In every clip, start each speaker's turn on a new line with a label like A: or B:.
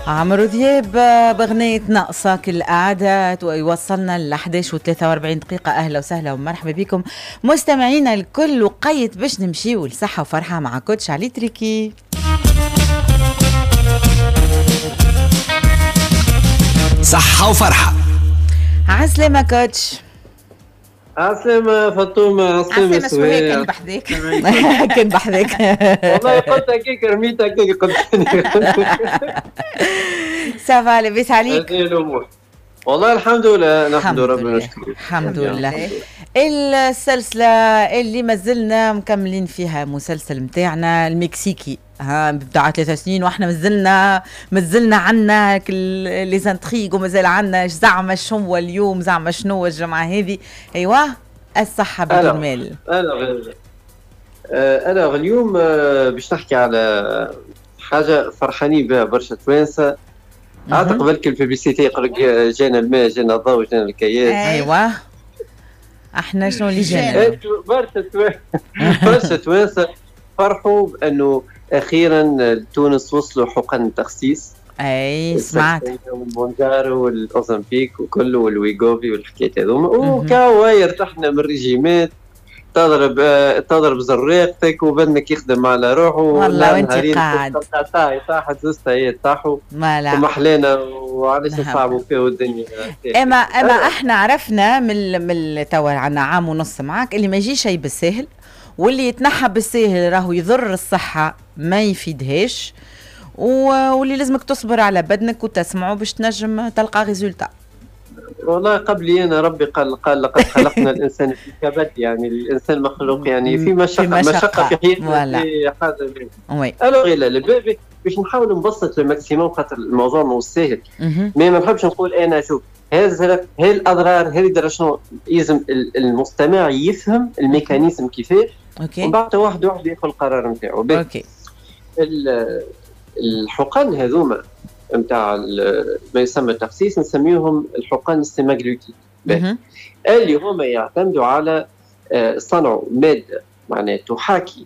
A: عمرو دياب بغنية ناقصك القعدات ويوصلنا ل 11:43. أهلا وسهلا ومرحبا بكم مستمعينا الكل، وقيت باش نمشيو لصحة وفرحة مع كوتش علي تريكي.
B: صحة وفرحة.
A: عسلامة كوتش.
C: عسلامة فاطمة. عسلامة
A: سوية. كان بحذاك كان بحذاك
C: والله قلت هكاك رميت هكاك قلت
A: سافا لاباس عليك؟
C: هذه الأمور والله الحمد لله نحمد ربنا نشكره.
A: الحمد لله. السلسلة اللي مازلنا مكملين فيها مسلسل متاعنا المكسيكي بتاع 3 سنين واحنا مازلنا عنا لي زانتريغ ومازال عنا زعما شنو اليوم، زعما شنو الجمعة هذه. ايوه الصحة بدون مال.
C: انا اليوم باش نحكي على حاجة فرحانين بها برشا توانسة. عاد قبل الببليسيتي يقولك جانا الماء جانا الضوء جانا الكياس.
A: ايوه احنا شنو اللي جانا؟
C: برشا توانسة فرحوا بانه اخيرا تونس وصلوا حقن التخسيس.
A: اي سمعت
C: المونجارو والاوزمبيك وكله والويغوفي والحكايات هذوما، وكاوا يرتحنا من الريجيمات. تضرب زريقتك وبدنك يخدم على روحه.
A: والله وانت قاعد
C: طاحت زوستة طاحوا ومحلينا وعلاش نصعبوا فيه الدنيا.
A: اما احنا عرفنا من توا عنا عام ونص معك اللي ما يجي شيء بالسهل، واللي يتنحى بالسهل راهو يضر الصحة ما يفيدهاش، واللي لازمك تصبر على بدنك وتسمعه باش تنجم تلقى ريزولتا.
C: والله قبلي أنا ربي قال لقد خلقنا الإنسان في كبد، يعني الإنسان مخلوق يعني في مشقة في حياته في حاجة. ألو غير الباب باش نحاول نبسط الماكسيموم خاطر الموضوع مو سهل. ما نحبش نقول أنا شوف هذه الأضرار هذه درا شنو، لازم المستمع يفهم الميكانيزم كيفاش، وبعد واحد ياخذ القرار نتاعو.
A: اوكي
C: الحقن هذوما نتاع ما يسمى التخسيس نسميهم الحقن السيماغلوتيد، اللي هما يعتمدوا على صنع ماده معناها تحاكي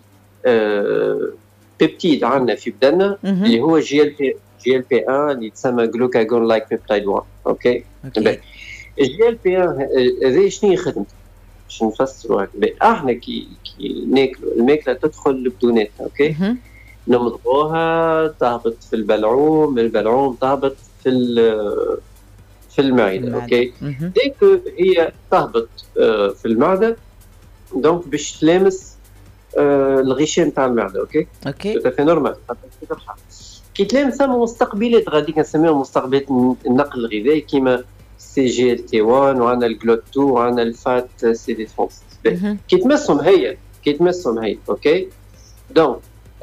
C: بيبتيد عندنا في بدننا اللي هو جي ال بي 1 اللي تسمى جلوكاجون لايك بيبتيد 1. اوكي الجي ال بي 1 هذا شنو يخدمته باش نفسروا هكا. احنا كي ناكلوا الماكله تدخل البدونات، اوكي نمضغوها تهبط في البلعوم، البلعوم تهبط في المعده. اوكي ديك هي تهبط في المعده دونك باش تلامس الغشاء نتاع المعده. اوكي في نورمال كي تلامس مستقبلات غادي نسميهم مستقبلات النقل الغذائي كيما سي جي ال تي 1 وعندنا الجلوت 2 وعندنا الفات سي دي 36. كي تمسهم هي اوكي دونك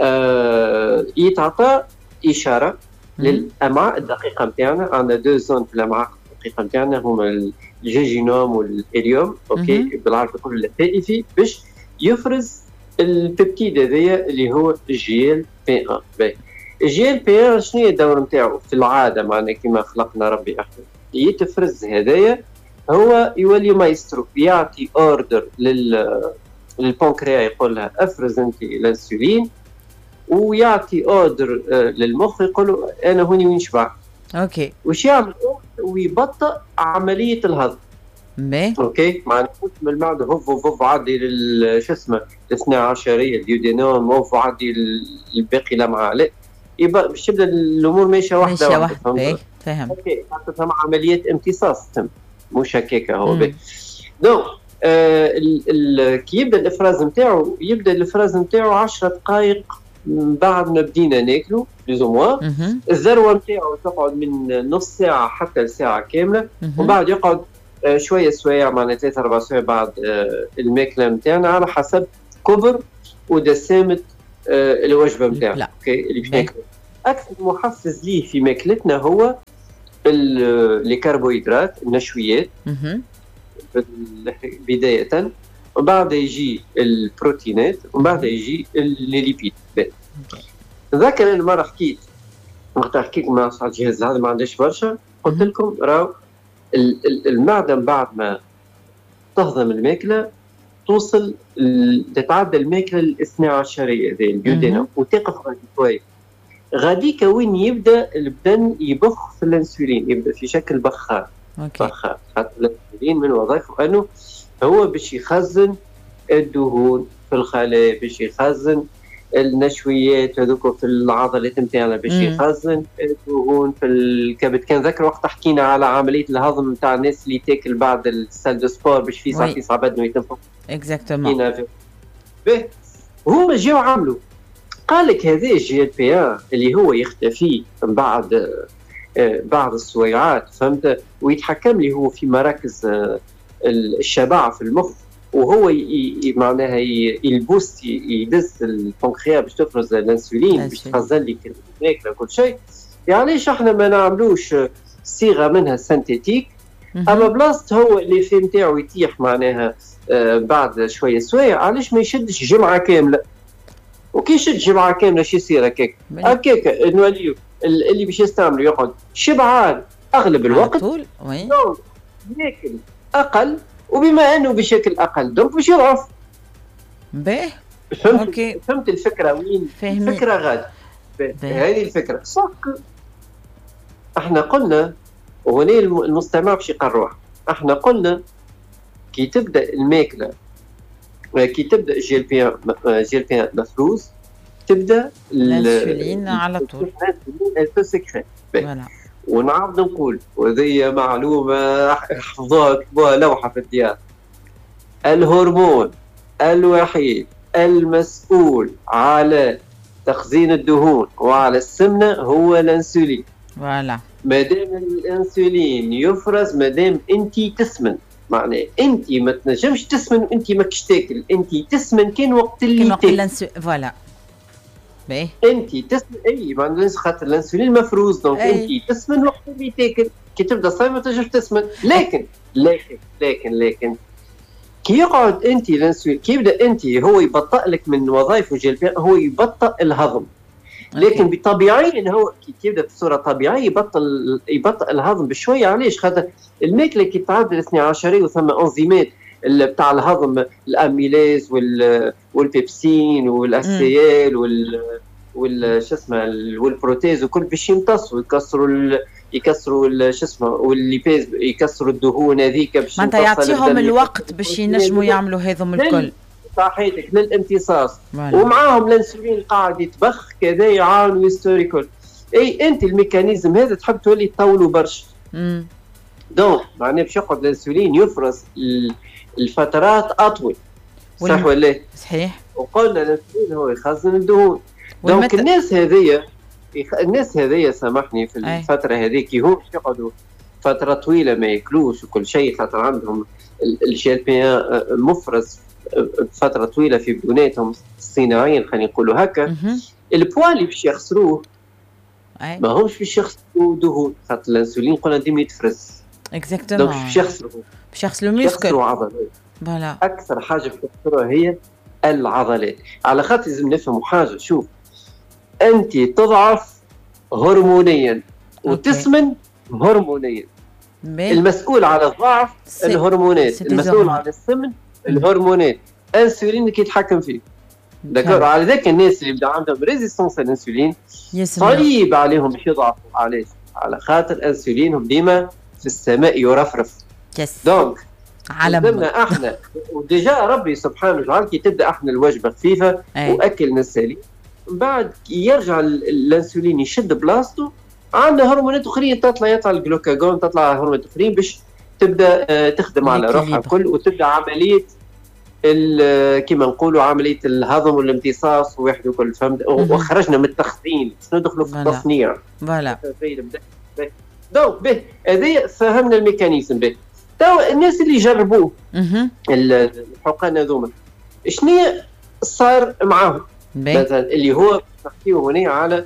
C: يتعطى إشارة للأمعاء الدقيقة متاعنا. عندنا 2 زون في الأمعاء الدقيقة متاعنا هما الجيجينوم والإليوم. أوكي بالعربي يقولوا اللثائفي باش يفرز البيبتيد هذايا اللي هو الجي ال بي 1. الجي ال بي 1 شنو هي الدور نتاعو في العادة معنا كما خلقنا ربي احنا يتفرز هذايا، هو يولي مايسترو يعطي اوردر للبنكرياس يقول لها افرز انت الانسولين، ويعطي اوردر للمخ يقول له انا هوني وين شبعت.
A: اوكي
C: وش يعمل ويبطئ عمليه الهضم. اوكي معناها من المعده هوف عادي شو اسمه الاثنى عشريه اليودينوم هوف عادي الباقي الامعاء لا باش تبدا الامور ماشيه واحده.
A: فهم
C: اوكي تفهم عمليه امتصاص تم مش هكاك هو دونك كي يبدا الافراز نتاعو 10 دقائق بعد ما بدينا ناكلو بلوزو الذروه نتاعو تقعد من نص ساعه حتى ساعه كامله، وبعد يقعد شويه سوايع معناها 3-4 سوايع بعد الماكله نتاعنا على حسب كبر ودسامه الوجبه نتاعنا. اوكي اللي باش ناكلو اكثر محفز ليه في ماكلتنا هو الكربوهيدرات النشويات بدايه، وبعد يجي البروتينات، وبعد يجي الليبيد. ذاك انا مره حكيت وقت حكيت مع صاحب الجهاز هذا ما عنديش برشا، قلت لكم راهو المعده بعد ما تهضم الماكله توصل تتعدى الماكله الاثنى عشريه ذي اليودينوم وتقف عند شويه. غاديك وين يبدا البدن يبخ في الانسولين، يبدا في شكل بخار. بخار خاطر الانسولين من وظائفه انه هو باش يخزن الدهون في الخلايا، باش يخزن النشويات هذوك في العضلات نتاعنا، باش يخزن الدهون في الكبد. كان ذكر وقت حكينا على عمليه الهضم نتاع الناس اللي تاكل بعد السال دو سبور باش في صعب بدنه يتنفخ.
A: اكزاكتومون.
C: هما جاو عملوا قال لك هذا الجي ال بي ان اللي هو يختفي بعد السويعات، فهمت، ويتحكم لي هو في مراكز الشبع في المخ، وهو معناها البوست يدز البنكرياس باش تفرز الانسولين باش تخزن لك الماكله وكل شيء. يعني ليش احنا ما نعملوش صيغه منها سنتيتيك، اما بلاصت هو اللي في نتاعو يتيح معناها بعد شويه سوايع، علاش ما يشدش جمعه كامله؟ وكي يشد جمعه كامله شو يصير هكاك انه اللي باش يستعملوا يقعد شبعان اغلب الوقت، ياكل اقل، وبما انه بشكل اقل دونك باش يضعف.
A: باهي
C: فهمت الفكره وين؟ الفكره غادي هذه الفكره صح. احنا قلنا وهنا المستمع باش يقرروها، احنا قلنا كي تبدا الماكله، كي تبدا جي ال بي ان مفروز، تبدا
A: الانسولين على طول
C: التسكري. ونعاود نقول وهذه معلومه حفظوها كتبوها لوحه في الديار، الهرمون الوحيد المسؤول على تخزين الدهون وعلى السمنه هو الانسولين. مادام الانسولين يفرز مادام انت تسمن، معناه انت ما تنجمش تسمن وانت ماكش تاكل، انت تسمن كان وقت اللي
A: فوالا باهي
C: انت تسمن اي معناه خاطر الانسولين مفروز، دونك انت تسمن وقت اللي تاكل. كي تبدا صايم ما تنجمش تسمن، لكن كي يقعد انت الانسولين كي يبدا انت هو يبطئ لك من وظائفه جي ال بي، هو يبطئ الهضم. لكن بطبيعيا هو كي يبدا بصوره طبيعيه يبطئ الهضم بشويه. علاش؟ خاطر الماكله كي تعدل 12 وثم انزيمات بتاع الهضم، الاميليز والبيبسين والاسيال شو اسمه والبروتيز وكل باش يمتصوا يكسروا شو اسمه والليبيز، يكسروا الدهون هذيك باش
A: معناتها يعطيهم الوقت باش ينجموا يعملوا هذم الكل.
C: صحيتك للامتصاص، ومعاهم الانسولين قاعد يتبخ كذا يعاون ويستوري كل. اي انت الميكانيزم هذا تحب تولي تطولوا برشا. دونك معناه باش يقعد الانسولين يفرز الفترات اطول. صح ولا؟
A: صحيح.
C: وقلنا الانسولين هو يخزن الدهون. دونك الناس هذيا سامحني في الفتره هذيك هم يقعدوا فتره طويله ما ياكلوش وكل شيء، خاطر عندهم الجي ال بي ان مفرز فتره طويله في بدوناتهم صناعيا، خلينا نقولوا هكا. البوان اللي باش يخسروه ما همش باش يخسروا دهون، خاطر الانسولين قلنا ديما يتفرز.
A: اكزاكتومون.
C: دونك باش يخسروا
A: الميسكل،
C: يخسروا عضلات.
A: فوالا
C: اكثر حاجه باش يخسروها هي العضلات. على خاطر لازم نفهموا حاجه، شوف انت تضعف هرمونيا وتسمن هرمونيا. المسؤول على الضعف الهرمونات، المسؤول على السمن الهرمونات. الانسولين اللي يتحكم فيه. دكتور، على ذاك الناس اللي بدا عندهم ريزيستانس الانسولين صعيب عليهم باش يضعفوا. علاش؟ على خاطر انسولينهم ديما في السماء يرفرف. دونك لازمنا احنا وديجا ربي سبحانه وتعالى كي تبدا احنا الوجبه خفيفه واكلنا السليم، من بعد يرجع الانسولين يشد بلاصتو، عندنا هرمونات اخرين يطلع الجلوكاجون، تطلع هرمونات اخرين باش تبدا تخدم على روحها الكل، وتبدا عمليه كما نقولوا عمليه الهضم والامتصاص وواحد وكل. فهمت؟ وخرجنا من التخزين باش ندخلوا في التصنيع.
A: فوالا
C: دونك به هذه فهمنا الميكانيزم. به تو الناس اللي جربوه الحقن هذوما شنو صار معاهم؟ مثلا اللي هو نحكيو هنا على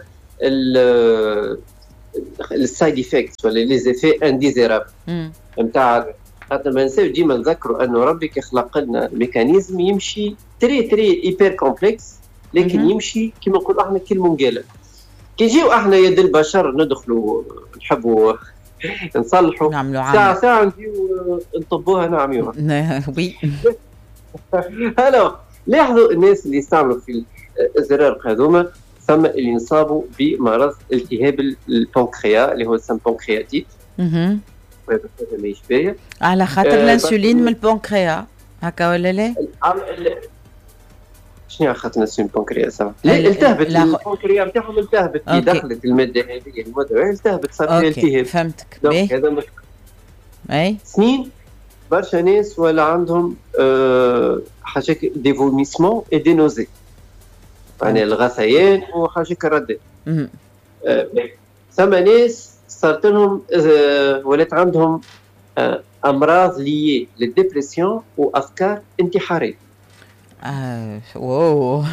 C: السايد افكتس ولا لي زيفي انديزيرابل نتاع. خاطر ما نساو ديما نذكروا انه ربي خلق لنا ميكانيزم يمشي تري ايبر كومبلكس، لكن يمشي كما نقولوا احنا كلمه مقاله. كي نجيو احنا يد البشر ندخلوا نحبوا نصلحوا ساعه نجيو نطبوها نعملوها.
A: وي
C: هلا لاحظوا الناس اللي يستعملوا في الزرارق هذوما ثم اللي انصابوا بمرض التهاب البنكرياس اللي هو السم بنكرياتيت. هذا ماهيش باهي
A: على خاطر الانسولين من البنكرياس هكا ولا لا؟
C: شنو على خاطر الانسولين البنكرياس؟ لا التهبت البنكرياس نتاعهم، التهبت اللي دخلت الماده هذه المده التهبت صار فيها التهاب.
A: فهمتك.
C: هذا مشكل.
A: اي
C: سنين برشا ناس ولا عندهم حاجه دي فوميسمون اي دي نوزي، يعني الغثيان وحاجه كردة. ثم ناس صارت لهم ولات عندهم امراض لي للديبرسيون وافكار انتحاريه.
A: واو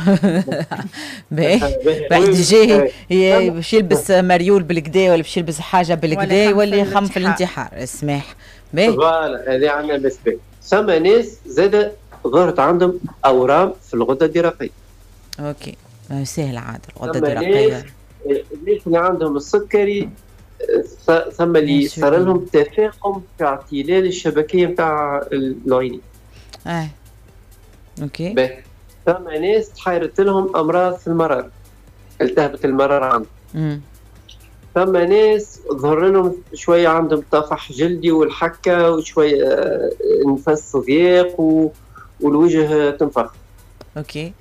A: واحد يجي باش يلبس مريول بالكدا ولا باش يلبس حاجه بالكدا يولي يخم في الانتحار. اسمح
C: فوالا هذه عندنا بالنسبه. ثم ناس زاد ظهرت عندهم اورام في الغده الدرقيه.
A: اوكي سهل عاد الغده الدرقيه.
C: الناس اللي عندهم السكري ثم اللي صار لهم تفاقم في اعتلال الشبكيه نتاع العيني.
A: اوكي.
C: ثم ناس تحيرت لهم امراض في المرار، التهبت المرار عندهم. ثم ناس ظهر لهم شويه عندهم طفح جلدي والحكه وشويه نفس ضيق والوجه تنفخ.
A: اوكي.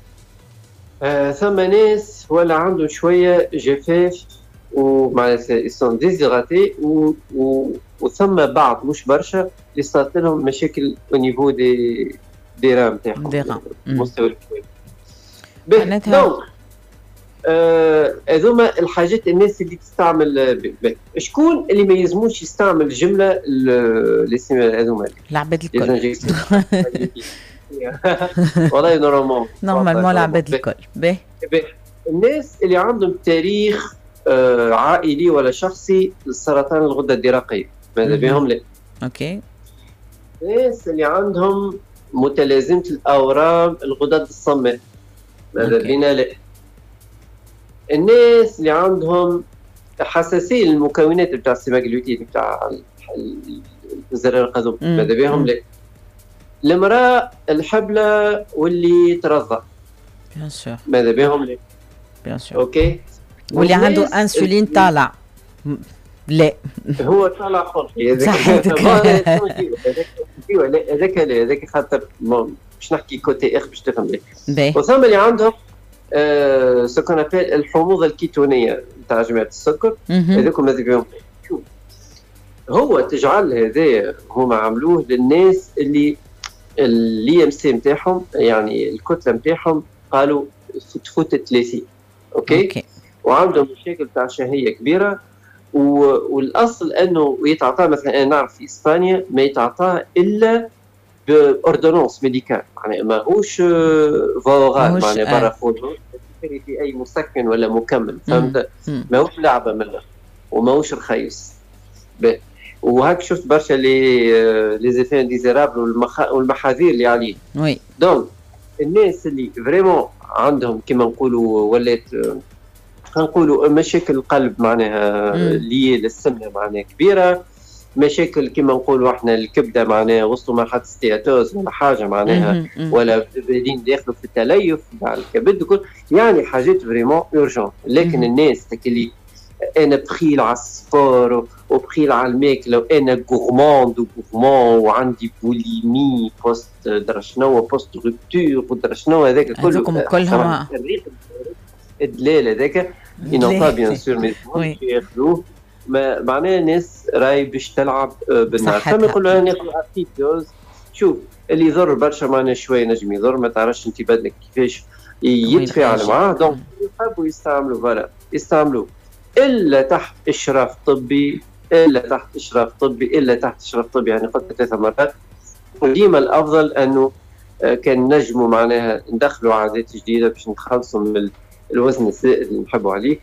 C: ثم ناس ولا عندهم شويه جفاف ومعناتها يسون ديزيغاتي وثم بعض مش برشا اللي صارت لهم مشاكل au niveau دي رام تاعهم مستوى الكويت. دونك هذوما الحاجات الناس اللي تستعمل. شكون اللي ما يلزموش يستعمل جمله اللي اسمها هذوما
A: العباد الكل؟
C: والله نورمالمون
A: العباد الكل.
C: الناس اللي عندهم تاريخ عائلي ولا شخصي لسرطان الغده الدرقيه ماذا بهم لا.
A: اوكي.
C: الناس اللي عندهم متلازمه الاورام الغدد الصماء ماذا بينا لا. الناس اللي عندهم حساسيه للمكونات بتاع السيماغلوتين بتاع الزرار القذوب ماذا بهم لا. المراه الحبلى واللي ترضع ماذا بهم لا. اوكي.
A: واللي عنده انسولين طالع لا
C: هو طالع خلقي هذاك خاطر باش نحكي كوتي باش تفهم ليه. وثم اللي عندهم سكون ابل الحموضه الكيتونيه نتاع جماعه السكر هذوكم ماذا بهم. شوف هو تجعل هذا هما عملوه للناس اللي ام سي نتاعهم يعني الكتله نتاعهم قالوا تفوت 30. اوكي. وعندهم مشاكل تاع شهيه كبيره والاصل انه يتعطى مثلا انا نعرف في اسبانيا ما يتعطى الا باوردونونس ميديكال يعني ماهوش فوغال معناها برا فوتو في اي مسكن ولا مكمل فهمت. ماهوش لعبه منه وماهوش رخيص. وهاك شفت برشا لي زيفين ديزيرابل والمحاذير اللي عليه.
A: وي
C: دونك الناس اللي فريمون عندهم كما نقولوا ولات نقولوا مشاكل القلب معناها لي للسمنه معناها كبيره، مشاكل كما نقولوا احنا الكبده معناها وصلوا مرحله ستياتوز ولا حاجه معناها ولا بادين داخلوا في التليف تاع الكبد وكل يعني حاجات فريمون اورجون. لكن الناس اللي انا بخيل على السبور وبخيل على الماكله وانا غورموند وعندي بوليمي بوست درا شنو بوست روبتور ودرا شنو هذاك
A: كلهم
C: الدلال هذاك ينوطا بيان سور مي ياخذوه معناها ناس راي باش تلعب بالنار. فما يقولوا انا ناخذ اكيد دوز. شوف اللي يضر برشا معناها شويه نجم يضر ما تعرفش انت بدنك كيفاش يتفاعل معاه. دونك يحبوا يستعملوا فوالا يستعملوا الا تحت اشراف طبي الا تحت اشراف طبي يعني قلت 3 مرات. وديما الافضل انه كان نجموا معناها ندخلوا عادات جديده باش نتخلصوا من الوزن الزائد اللي نحبوا عليه.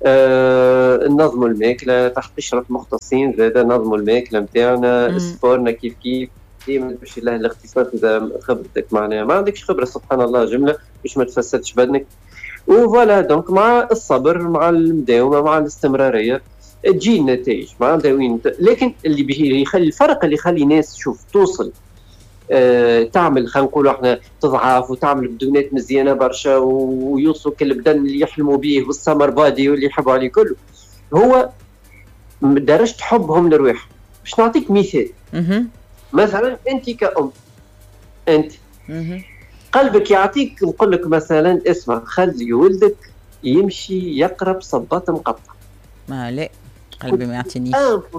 C: ننظموا الماكله تحت اشراف مختصين زاد ننظموا الماكله نتاعنا سبورنا كيف ديما باش له الاختصاص اذا خبرتك معناها ما عندكش خبره سبحان الله جمله باش ما تفسدش بدنك. وفوالا دونك مع الصبر مع المداومه مع الاستمراريه تجي النتائج ما عندها وين. لكن اللي يخلي الفرق اللي يخلي ناس شوف توصل تعمل خلينا نقولوا احنا تضعف وتعمل بدونات مزيانه برشا ويوصلوا كل البدن اللي يحلموا به والسمر بادي واللي يحبوا عليه كله. هو درجه حبهم لرواحهم. باش نعطيك مثال. مثلا انت كأم، انت قلبك يعطيك، نقول لك مثلا اسمع خلي ولدك يمشي يقرا بصباط مقطع.
A: ما لا قلبي ما يعطينيش.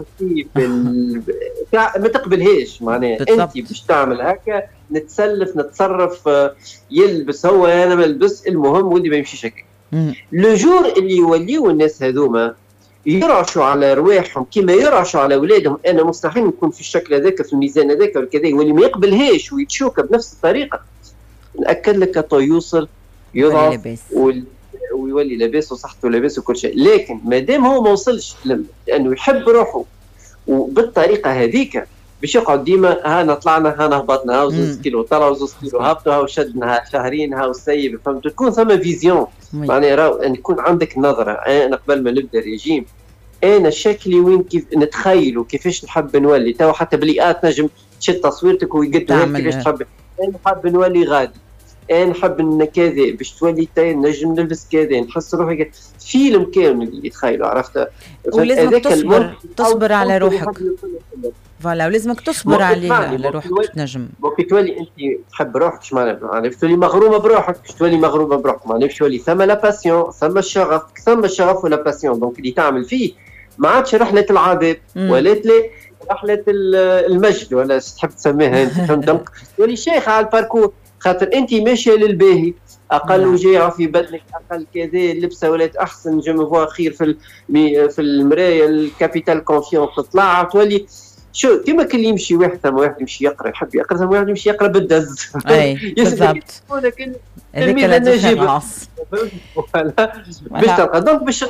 C: ما تقبلهاش معناها. انت باش تعمل هكا نتسلف نتصرف، يلبس هو انا ما نلبس، المهم ولدي ما يمشيش هكا. لو جور اللي يوليو الناس هذوما يرعشوا على رواحهم كما يرعشوا على اولادهم، انا مستحيل نكون في الشكل هذاك في الميزان هذاك والكذا، واللي ما يقبلهاش ويتشوك بنفس الطريقه ناكد لك كطو يوصل يضعف ويولي لاباس وصحته لاباس وكل شيء. لكن ما دام هو ما وصلش لانه يحب روحه وبالطريقه هذيك باش يقعد ديما هانا طلعنا هانا هبطنا هاو 2 كيلو طلعوا 2 كيلو هبطوا هاو شدنا شهرين هاو سيب، فهمت؟ تكون ثم فيزيون معناها راهو ان يكون عندك نظره. انا قبل ما نبدا الريجيم انا شكلي وين كيف نتخيلوا كيفاش نحب نولي، تو حتى بليات نجم تشد تصويرتك ويقدوا كيفاش تحب. انا نحب نولي غادي، انا نحب كذا باش تولي نجم نلبس كذا، نحس روحي فيلم كامل اللي يتخيلوا، عرفت؟
A: ولازمك تصبر على روحك. فوالا ولازمك تصبر على روحك باش تنجم.
C: وكي تولي انت تحب روحك اش معناها تولي مغرومه بروحك، باش تولي مغرومه بروحك معناها باش تولي ثم لا باسيون، ثم الشغف ولا باسيون. دونك اللي تعمل فيه ما عادش رحله العذاب ولات رحله المجد ولا تحب تسميها انت، فهمت؟ تولي شيخه على الباركور، خاطر انت ماشيه للباهي، اقل وجاعه في بدنك، اقل كذا اللبسه ولات احسن، جو فوا خير في المرايه، الكابيتال كونفيونس تطلع، تولي شو كيما كل يمشي واحد ثم واحد يمشي يقرا يحب يقرا، ثم واحد يمشي يقرا بالدز.
A: اي بالضبط هذيك لا ديفيرونس
C: باش تلقى. دونك باش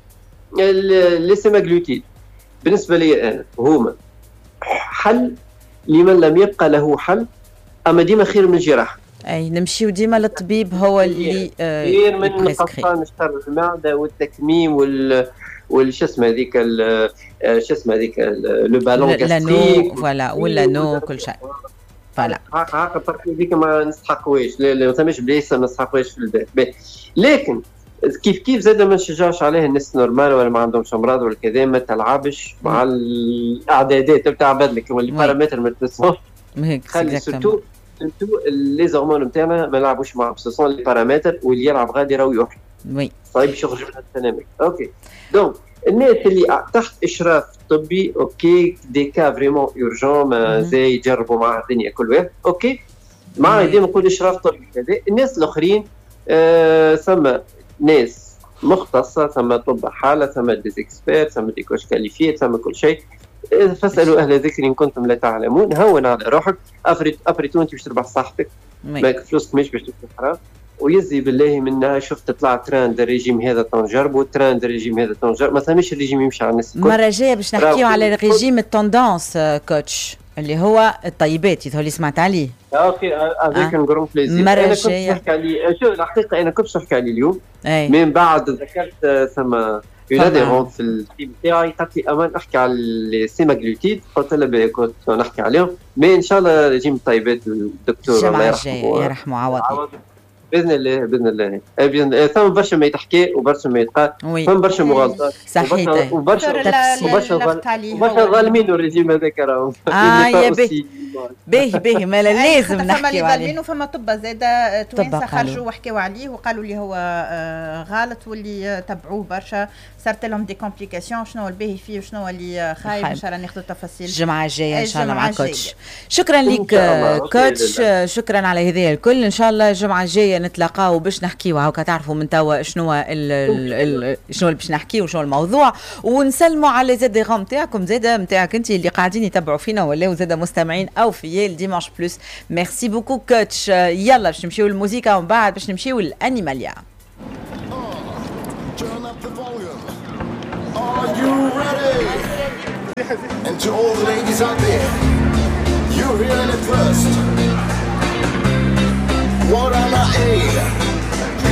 C: لي سيماغلوتيد بالنسبه لي انا هما حل لمن لم يبقى له حل، اما ديما خير من الجراحه.
A: اي نمشيو ديما للطبيب هو اللي
C: خير من قطان شر المعده والتكميم والش اسمه هذيك شو اسمه هذيك لو بالون كاستريك
A: فوالا ولا نو كل شيء. فوالا
C: هاكا هذيك ما نستحقوهاش، ما ثماش بلايصه ما نستحقوهاش في البيت. لكن كيف زاد ما نشجعش عليه الناس نورمال ولا ما عندهمش امراض ولا كذا، ما تلعبش مع الاعدادات تاع بدنك واللي بارامتر ما تنسوش. خلي سورتو لي هرمون نتاعنا ما نلعبوش معهم، سو لي بارامتر، واللي يلعب غادي راهو يروح.
A: وي
C: صعيب باش يخرج من الديناميك. اوكي دونك الناس اللي تحت اشراف طبي اوكي دي كا فريمون اورجون زي يجربوا مع الدنيا كل واحد اوكي مع ديما نقول اشراف طبي كذا. الناس الاخرين ثم ناس مختصه، ثم طب حاله، ثم ديزيكسبير، ثم دي كوش كاليفيت، ثم كل شيء. فاسالوا اهل الذكر ان كنتم لا تعلمون. هون على روحك، افريتو انت باش تربح صحتك، ماك فلوسك مش باش تكون حرام. ويزي بالله منها شفت طلع تراند الريجيم هذا تنجرب والتراند الريجيم هذا تنجرب، ما ثماش الريجيم يمشي على الناس الكل.
A: المره الجايه باش نحكيو على الريجيم التوندونس كوتش اللي هو الطيبات، يظهر لي سمعت عليه.
C: اوكي هذاك نقول بليزير.
A: المره
C: الجايه
A: كنت
C: نحكي عليه. شو الحقيقه انا كنت نحكي عليه اليوم من بعد ذكرت ثم ينادي في التيم تاعي قالت لي امان احكي على السيماغلوتيد، قلت لها كنت نحكي عليهم. مي ان شاء الله ريجيم الطيبات الدكتور الله يرحمه
A: يرحمه عوض
C: باذن الله باذن الله. ثم برشا ما يتحكي وبرشا ما يتقال، ثم برشا مغالطات
A: صحيح
C: وبرشا ظالمين الرجيم هذاك راهو.
A: يا باهي ما لازم نحكيو عليه.
D: فما فما طب زاده توانسه خرجوا وحكيوا عليه وقالوا لي هو غلط، واللي تبعوه برشا صارت لهم دي كومبليكاسيون. شنو الباهي فيه وشنو اللي خايب؟ ان شاء الله ناخذ التفاصيل
A: الجمعه الجايه ان شاء الله مع كوتش. شكرا لك كوتش، شكرا على هذه الكل. ان شاء الله الجمعه الجايه نتلاقاو باش نحكيو هاكا تعرفوا من توا شنو اللي باش نحكيو وشنو الموضوع، ونسلموا على زاد غام تاعكم زاد نتاعك انت اللي قاعدين يتبعوا فينا ولا زاد مستمعين اوفياء ديمانش بلس. ميرسي بوكو كوتش. يلا باش نمشيو للموسيقى ومن بعد باش نمشيو للانيماليا.
E: Are you ready? And to all the ladies out there, you're hearing it first. What am I?